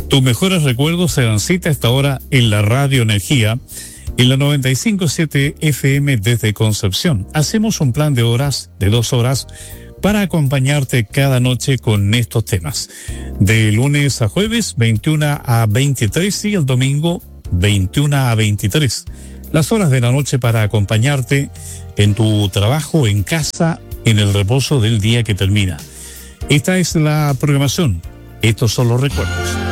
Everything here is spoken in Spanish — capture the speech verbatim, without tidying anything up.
Tus mejores recuerdos se dan cita a esta hora en la Radio Energía, en la noventa y cinco punto siete F M desde Concepción. Hacemos un plan de horas, de dos horas, para acompañarte cada noche con estos temas. De lunes a jueves, veintiuna a veintitrés, y el domingo, veintiuna a veintitrés. Las horas de la noche para acompañarte en tu trabajo, en casa, en el reposo del día que termina. Esta es la programación. Estos son los recuerdos.